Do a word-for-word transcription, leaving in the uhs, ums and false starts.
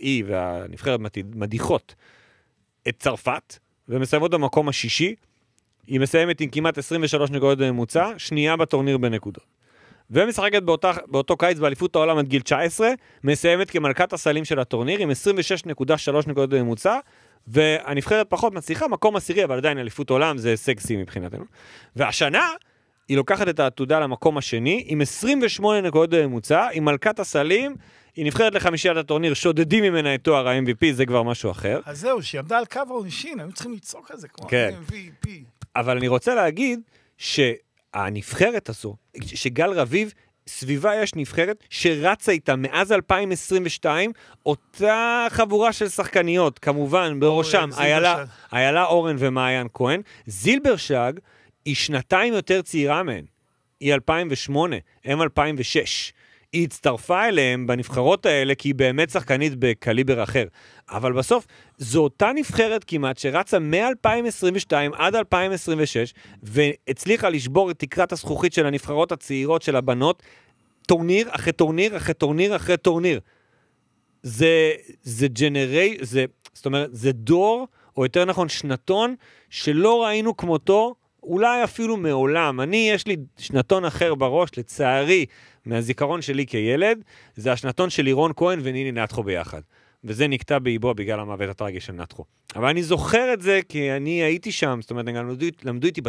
היא והנבחרת מדיחות את צרפת, ומסיימות במקום השישי, היא מסיימת עם כמעט עשרים ושלוש נקודות בממוצע, שנייה בטורניר בנקודות. ומשחקת באותה, באותו קיץ באליפות העולם עד גיל תשע עשרה, מסיימת כמלכת הסלים של הטורניר, עם עשרים ושש נקודה שלוש נקודות בממוצע, והנבחרת פחות מצליחה, מקום עשירי, אבל עדיין אליפות עולם זה הישג שיא מבחינתנו. והשנה, היא לוקחת את העתודה למקום השני, עם עשרים ושמונה נקודות בממוצע, עם מלכת הסלים, היא נבחרת לחמישיית הטורניר, שודדים ממנה את תואר ה-אם וי פי, זה כבר משהו אחר. אז זהו, שהיא עמדה על קו העונשין, היו צריכים לצעוק על זה כמו כן. ה-אם וי פי. אבל אני רוצה להגיד שהנבחרת הזו, שגל רביב, סביבה יש נבחרת שרצה איתה מאז אלפיים עשרים ושתיים, אותה חבורה של שחקניות, כמובן, בראשם, איילה, איילה אורן ומעיין כהן. זילברשג היא שנתיים יותר צעירה מהן. היא אלפיים ושמונה, הם אלפיים ושש. היא הצטרפה אליהם בנבחרות האלה, כי היא באמת שחקנית בקליבר אחר. אבל בסוף, זו אותה נבחרת כמעט, שרצה מ-אלפיים עשרים ושתיים עד אלפיים עשרים ושש, והצליחה לשבור את תקרת הזכוכית של הנבחרות הצעירות של הבנות, טורניר אחרי טורניר אחרי טורניר אחרי טורניר. זה, זה ג'נרי, זה, זאת אומרת, זה דור, או יותר נכון שנתון, שלא ראינו כמותו, אולי אפילו מעולם. אני, יש לי שנתון אחר בראש, לצערי, מהזיכרון שלי כילד, זה השנתון של לירון כהן וניני נתחו ביחד. וזה נקטע באיבוע בגלל המוות הטרגי של נתחו. אבל אני זוכר את זה כי אני הייתי שם, זאת אומרת, למדו, למדו איתי